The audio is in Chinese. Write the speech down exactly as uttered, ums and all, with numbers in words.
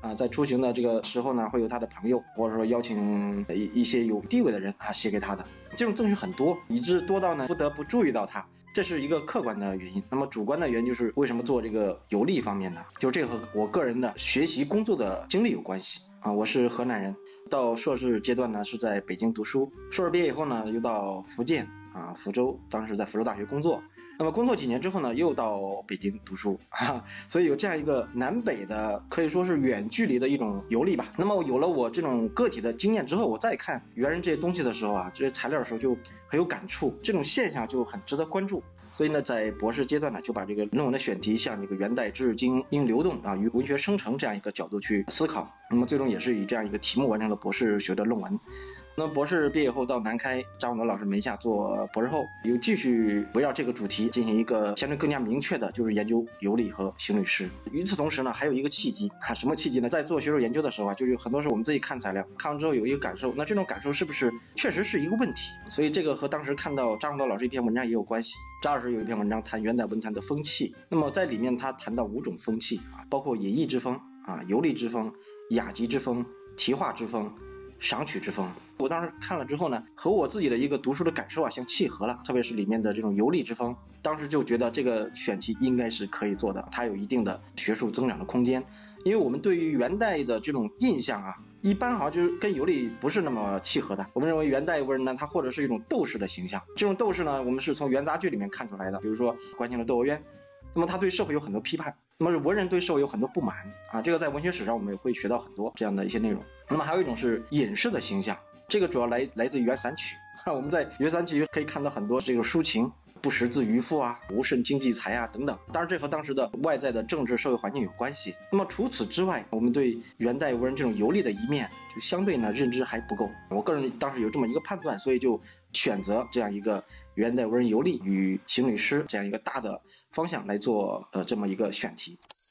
啊，在出行的这个时候呢，会有他的朋友，或者说邀请一一些有地位的人啊写给他的，这种赠与很多，以致多到呢不得不注意到他。这是一个客观的原因。那么主观的原因就是为什么做这个游历方面呢？就这个和我个人的学习工作的经历有关系啊。我是河南人，到硕士阶段呢是在北京读书，硕士毕业以后呢又到福建啊福州，当时在福州大学工作。那么工作几年之后呢，又到北京读书啊，所以有这样一个南北的可以说是远距离的一种游历吧。那么有了我这种个体的经验之后，我再看猿人这些东西的时候啊，这些材料的时候就很有感触，这种现象就很值得关注。所以呢，在博士阶段呢，就把这个论文的选题向这个元代至今应流动啊与文学生成这样一个角度去思考。那么最终也是以这样一个题目完成了博士学的论文。那么博士毕业后到南开张永德老师门下做博士后，又继续围绕这个主题进行一个相对更加明确的，就是研究游历和行旅诗。与此同时呢，还有一个契机啊，什么契机呢？在做学术研究的时候啊，就有很多时候我们自己看材料，看完之后有一个感受，那这种感受是不是确实是一个问题？所以这个和当时看到张永德老师一篇文章也有关系。张老师有一篇文章谈元代文坛的风气，那么在里面他谈到五种风气啊，包括隐逸之风啊、游历之风、雅集之风、题画之风、赏取之风。我当时看了之后呢，和我自己的一个读书的感受啊相契合了，特别是里面的这种游历之风，当时就觉得这个选题应该是可以做的，它有一定的学术增长的空间。因为我们对于元代的这种印象啊，一般好像就是跟游历不是那么契合的。我们认为元代文人呢，他或者是一种斗士的形象，这种斗士呢，我们是从元杂剧里面看出来的，比如说关心的窦娥冤，那么他对社会有很多批判，那么文人对社会有很多不满啊，这个在文学史上我们也会学到很多这样的一些内容。那么还有一种是隐士的形象，这个主要来来自于元散曲啊，我们在元散曲可以看到很多这个抒情，不识字渔夫啊，无甚经济才啊等等，当然这和当时的外在的政治社会环境有关系。那么除此之外，我们对元代文人这种游历的一面就相对呢认知还不够，我个人当时有这么一个判断，所以就选择这样一个元代文人游历与行旅诗这样一个大的方向来做呃这么一个选题。